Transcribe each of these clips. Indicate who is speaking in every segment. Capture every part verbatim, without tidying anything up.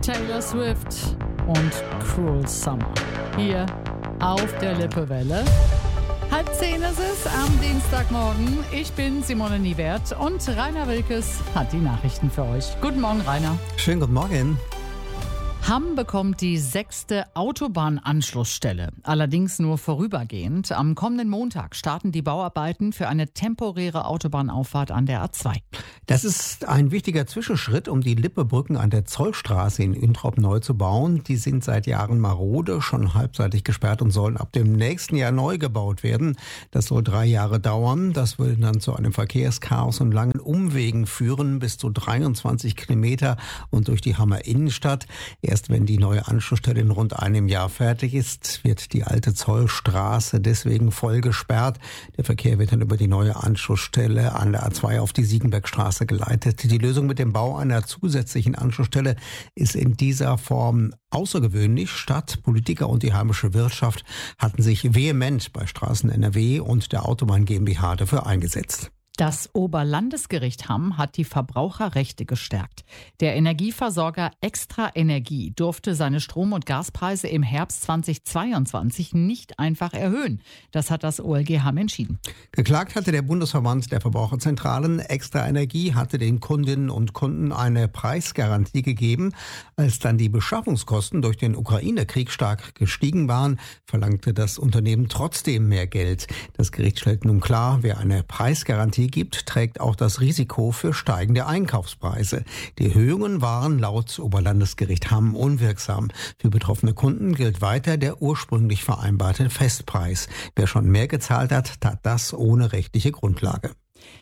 Speaker 1: Taylor Swift und Cruel Summer. Hier auf der Lippewelle. Halb zehn ist es am Dienstagmorgen. Ich bin Simone Niewert und Rainer Wilkes hat die Nachrichten für euch. Guten Morgen, Rainer.
Speaker 2: Schönen guten Morgen.
Speaker 1: Hamm bekommt die sechste Autobahnanschlussstelle, allerdings nur vorübergehend. Am kommenden Montag starten die Bauarbeiten für eine temporäre Autobahnauffahrt an der A zwei.
Speaker 2: Das ist ein wichtiger Zwischenschritt, um die Lippebrücken an der Zollstraße in Üntrop neu zu bauen. Die sind seit Jahren marode, schon halbseitig gesperrt und sollen ab dem nächsten Jahr neu gebaut werden. Das soll drei Jahre dauern. Das würde dann zu einem Verkehrschaos und langen Umwegen führen, bis zu dreiundzwanzig Kilometer und durch die Hammer Innenstadt. Erst wenn die neue Anschlussstelle in rund einem Jahr fertig ist, wird die alte Zollstraße deswegen voll gesperrt. Der Verkehr wird dann über die neue Anschlussstelle an der A zwei auf die Siegenbergstraße geleitet. Die Lösung mit dem Bau einer zusätzlichen Anschlussstelle ist in dieser Form außergewöhnlich. Stadt, Politiker und die heimische Wirtschaft hatten sich vehement bei Straßen N R W und der Autobahn GmbH dafür eingesetzt.
Speaker 1: Das Oberlandesgericht Hamm hat die Verbraucherrechte gestärkt. Der Energieversorger Extra Energie durfte seine Strom- und Gaspreise im Herbst zweitausendzweiundzwanzig nicht einfach erhöhen. Das hat das O L G Hamm entschieden.
Speaker 2: Geklagt hatte der Bundesverband der Verbraucherzentralen. Extra Energie hatte den Kundinnen und Kunden eine Preisgarantie gegeben. Als dann die Beschaffungskosten durch den Ukraine-Krieg stark gestiegen waren, verlangte das Unternehmen trotzdem mehr Geld. Das Gericht stellt nun klar, wer eine Preisgarantie gibt, trägt auch das Risiko für steigende Einkaufspreise. Die Erhöhungen waren laut Oberlandesgericht Hamm unwirksam. Für betroffene Kunden gilt weiter der ursprünglich vereinbarte Festpreis. Wer schon mehr gezahlt hat, tat das ohne rechtliche Grundlage.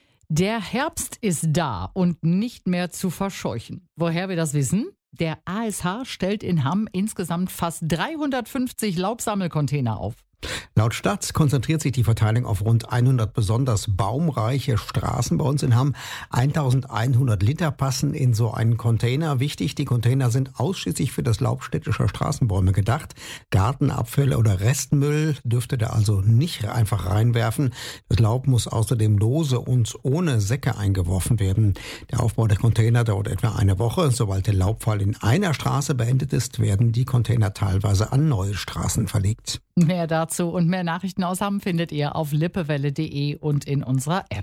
Speaker 1: Der Herbst ist da und nicht mehr zu verscheuchen. Woher wir das wissen? Der A S H stellt in Hamm insgesamt fast dreihundertfünfzig Laubsammelcontainer auf.
Speaker 2: Laut Stadt konzentriert sich die Verteilung auf rund hundert besonders baumreiche Straßen bei uns in Hamm. eintausendeinhundert Liter passen in so einen Container. Wichtig, die Container sind ausschließlich für das Laub städtischer Straßenbäume gedacht. Gartenabfälle oder Restmüll dürfte da also nicht einfach reinwerfen. Das Laub muss außerdem lose und ohne Säcke eingeworfen werden. Der Aufbau der Container dauert etwa eine Woche. Sobald der Laubfall in einer Straße beendet ist, werden die Container teilweise an neue Straßen verlegt.
Speaker 1: Mehr dazu und mehr Nachrichten aus Hamm findet ihr auf lippewelle punkt de und in unserer App.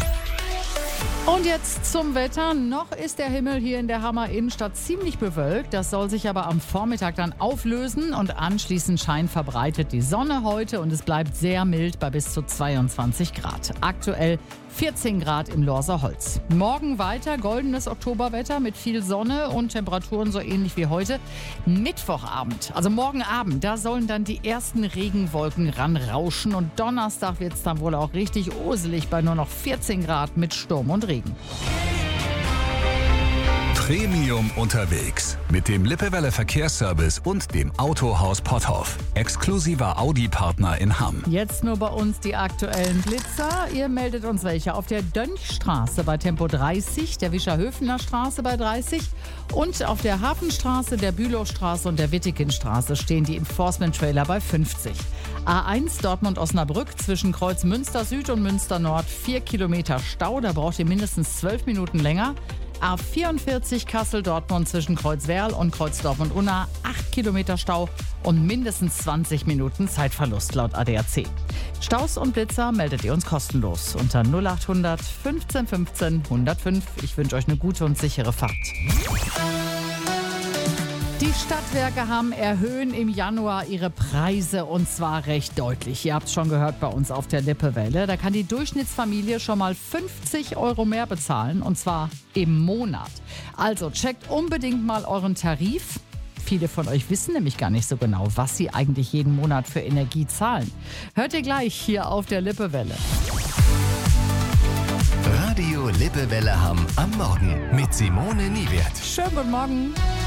Speaker 1: Und jetzt zum Wetter. Noch ist der Himmel hier in der Hammer Innenstadt ziemlich bewölkt. Das soll sich aber am Vormittag dann auflösen und anschließend scheint verbreitet die Sonne heute und es bleibt sehr mild bei bis zu zweiundzwanzig Grad. Aktuell vierzehn Grad im Lorser Holz. Morgen weiter goldenes Oktoberwetter mit viel Sonne und Temperaturen so ähnlich wie heute. Mittwochabend, also morgen Abend, da sollen dann die ersten Regenwolken ranrauschen und Donnerstag wird es dann wohl auch richtig oselig bei nur noch vierzehn Grad mit Sturm und Regen.
Speaker 3: Premium unterwegs mit dem Lippewelle Verkehrsservice und dem Autohaus Potthoff. Exklusiver Audi-Partner in Hamm.
Speaker 1: Jetzt nur bei uns die aktuellen Blitzer. Ihr meldet uns welche auf der Dönchstraße bei Tempo dreißig, der Wischerhöfener Straße bei dreißig und auf der Hafenstraße, der Bülowstraße und der Wittekinstraße stehen die Enforcement-Trailer bei fünfzig. A eins Dortmund-Osnabrück zwischen Kreuz Münster Süd und Münster Nord vier Kilometer Stau, da braucht ihr mindestens zwölf Minuten länger. A vierundvierzig Kassel-Dortmund zwischen Kreuzwerl und Kreuzdorf-und-Unna, acht Kilometer Stau und mindestens zwanzig Minuten Zeitverlust laut A D A C. Staus und Blitzer meldet ihr uns kostenlos unter null acht hundert fünfzehn fünfzehn hundertfünf. Ich wünsche euch eine gute und sichere Fahrt. Die Stadtwerke Hamm erhöhen im Januar ihre Preise und zwar recht deutlich. Ihr habt es schon gehört bei uns auf der Lippewelle. Da kann die Durchschnittsfamilie schon mal fünfzig Euro mehr bezahlen und zwar im Monat. Also checkt unbedingt mal euren Tarif. Viele von euch wissen nämlich gar nicht so genau, was sie eigentlich jeden Monat für Energie zahlen. Hört ihr gleich hier auf der Lippewelle.
Speaker 3: Radio Lippewelle Hamm am Morgen mit Simone Niewert.
Speaker 1: Schönen guten Morgen.